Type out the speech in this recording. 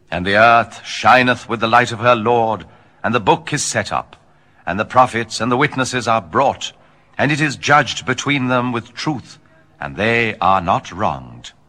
And the earth shineth with the light of her Lord, and the book is set up, and the prophets and the witnesses are brought, and it is judged between them with truth, and they are not wronged.